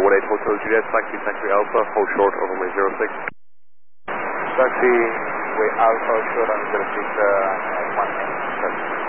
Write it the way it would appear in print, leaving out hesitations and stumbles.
18 Hotel Juliet, taxi Alpha, hold short over my 06. Taxi way Alpha short on 06, 1 minute.